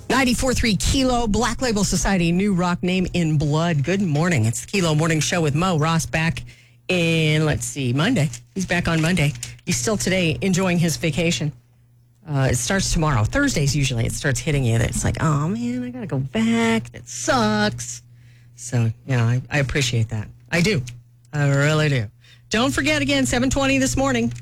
94.3 Kilo, Black Label Society, new rock name in blood. Good morning. It's the Kilo Morning Show with Mo Ross back in, Monday. He's back on Monday. He's still today enjoying his vacation. It starts tomorrow. Thursdays usually it starts hitting you. It's like, oh man, I got to go back. It sucks. So, yeah, I appreciate that. I do. I really do. Don't forget again, 7:20 this morning,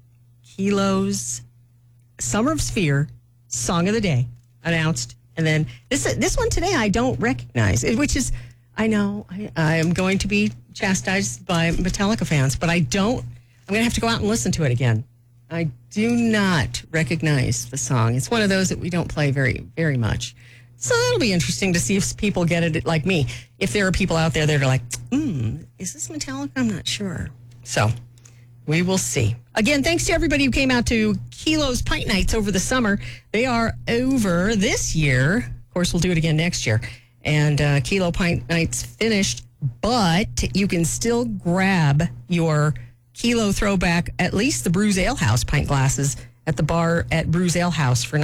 Kilo's Summer of Sphere Song of the Day announced. And then this one today I don't recognize, which is, I know I am going to be chastised by Metallica fans, but I'm going to have to go out and listen to it again. I do not recognize the song. It's one of those that we don't play very, very much. So it'll be interesting to see if people get it like me. If there are people out there that are like, is this Metallica? I'm not sure. So we will see. Again, thanks to everybody who came out to Kilo's Pint Nights over the summer. They are over this year. Of course, we'll do it again next year. And Kilo Pint Nights finished, but you can still grab your Kilo throwback, at least the Brews Ale House pint glasses at the bar at Brews Ale House for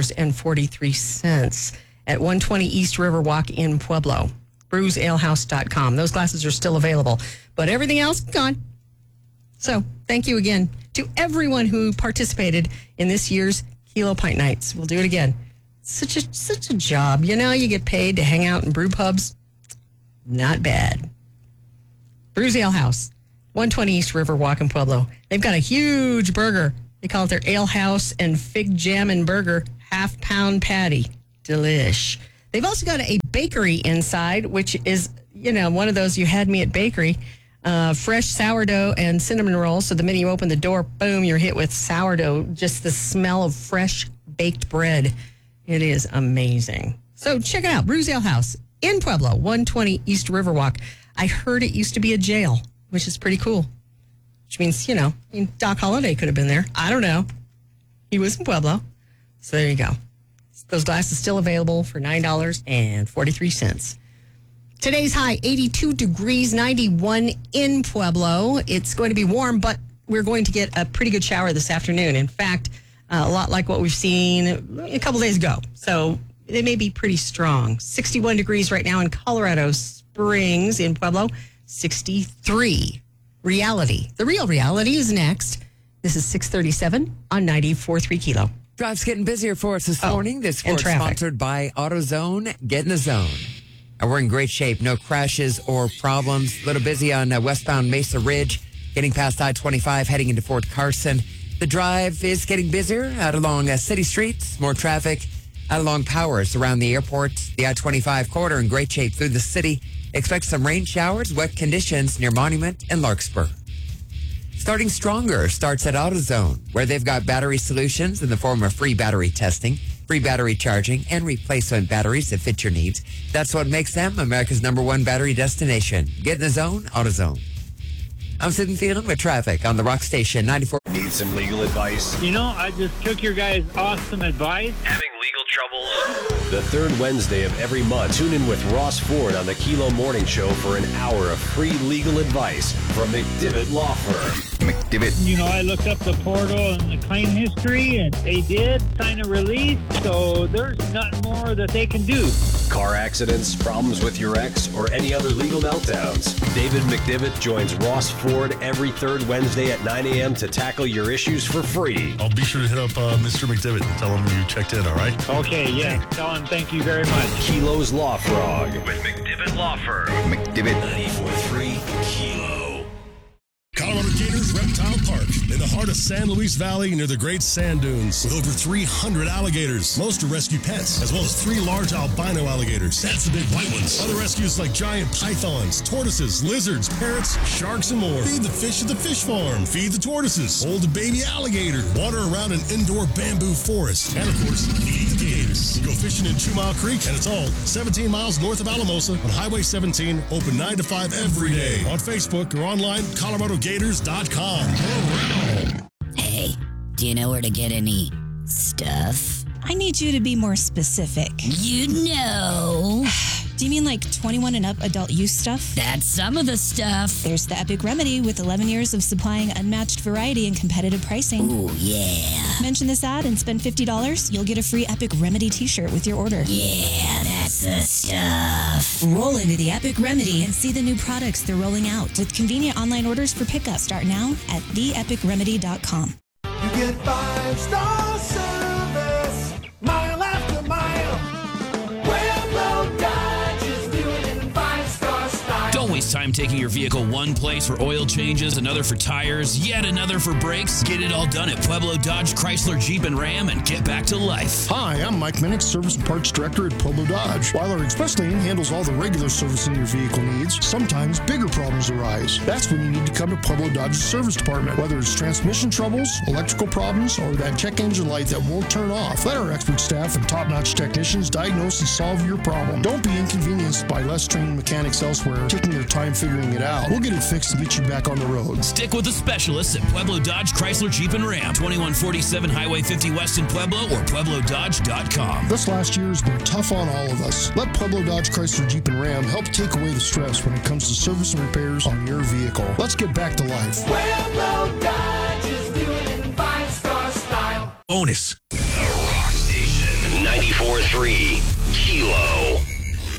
$9.43 at 120 East River Walk in Pueblo. BrewsAlehouse.com. Those glasses are still available, but everything else gone. So thank you again to everyone who participated in this year's Kilo Pint Nights. We'll do it again. Such a job. You know, you get paid to hang out in brew pubs. Not bad. Brews Ale House, 120 East River Walk in Pueblo. They've got a huge burger. They call it their Ale House and Fig Jam and Burger half-pound patty. Delish. They've also got a bakery inside, which is, one of those you had me at bakery. Fresh sourdough and cinnamon rolls. So the minute you open the door, boom, you're hit with sourdough. Just the smell of fresh baked bread. It is amazing. So check it out. Brews Ale House in Pueblo, 120 East Riverwalk. I heard it used to be a jail, which is pretty cool. Which means, Doc Holliday could have been there. I don't know. He was in Pueblo. So there you go. Those glasses still available for $9.43. Today's high, 82 degrees, 91 in Pueblo. It's going to be warm, but we're going to get a pretty good shower this afternoon. In fact, a lot like what we've seen a couple days ago. So they may be pretty strong. 61 degrees right now in Colorado Springs in Pueblo. 63. Reality. The real reality is next. This is 637 on 94.3 Kilo. Drive's getting busier for us this morning. This is sponsored by AutoZone. Get in the zone. We're in great shape. No crashes or problems. A little busy on westbound Mesa Ridge, getting past I-25, heading into Fort Carson. The drive is getting busier out along city streets. More traffic out along Powers around the airport. The I-25 corridor in great shape through the city. Expect some rain showers, wet conditions near Monument and Larkspur. Starting stronger starts at AutoZone, where they've got battery solutions in the form of free battery testing, free battery charging, and replacement batteries that fit your needs. That's what makes them America's #1 battery destination. Get in the zone, AutoZone. I'm sitting feeling with traffic on the Rock Station 94. Need some legal advice? I just took your guys' awesome advice. Having legal troubles? The third Wednesday of every month, tune in with Ross Ford on the Kilo Morning Show for an hour of free legal advice from McDivitt Law Firm. McDivitt. I looked up the portal and the claim history, and they did sign a release, so there's nothing more that they can do. Car accidents, problems with your ex, or any other legal meltdowns. David McDivitt joins Ross Ford every third Wednesday at 9 a.m. to tackle your issues for free. I'll be sure to hit up Mr. McDivitt and tell him you checked in, all right? Okay, yeah. Tell him thank you very much. Kilo's Law Frog with McDivitt Law Firm. McDivitt 94.3 Kilo. Colorado Gators Reptile Park, in the heart of San Luis Valley near the Great Sand Dunes, with over 300 alligators. Most are rescue pets, as well as 3 large albino alligators. That's the big white ones. Other rescues like giant pythons, tortoises, lizards, parrots, sharks, and more. Feed the fish at the fish farm. Feed the tortoises. Hold a baby alligator. Water around an indoor bamboo forest. And, of course, feed the gators. Go fishing in 2 Mile Creek, and it's all 17 miles north of Alamosa on Highway 17, open 9 to 5 every day. On Facebook or online, ColoradoGators.com. Hey, do you know where to get any stuff? I need you to be more specific. You know. Do you mean like 21 and up adult use stuff? That's some of the stuff. There's the Epic Remedy with 11 years of supplying unmatched variety and competitive pricing. Ooh, yeah. Mention this ad and spend $50. You'll get a free Epic Remedy t-shirt with your order. Yeah, that's the stuff. Roll into the Epic Remedy and see the new products they're rolling out with convenient online orders for pickup. Start now at theepicremedy.com. You get 5-star service, mile after mile. Pueblo Dodge is doing it in 5-star style. Don't waste time taking your vehicle one place for oil changes, another for tires, yet another for brakes. Get it all done at Pueblo Dodge, Chrysler, Jeep, and Ram and get back to life. Hi, I'm Mike Minnick, Service and Parts Director at Pueblo Dodge. While our express lane handles all the regular servicing your vehicle needs, sometimes bigger problems arise. That's when you need to come to Pueblo Dodge's service department. Whether it's transmission troubles, electrical problems, or that check engine light that won't turn off, let our expert staff and top-notch technicians diagnose and solve your problem. Don't be inconvenienced by less trained mechanics elsewhere taking their time figuring it out. We'll get it fixed and get you back on the road. Stick with the specialists at Pueblo Dodge, Chrysler, Jeep, and Ram. 2147 Highway 50 West in Pueblo or PuebloDodge.com. This last year has been tough on all of us. Let Pueblo Dodge, Chrysler, Jeep, and Ram help take away the stress when it comes to service and repairs on your vehicle. Let's get back to life. Pueblo Dodge is doing it in 5-star style. Bonus. The Rock Station 94.3 Kilo.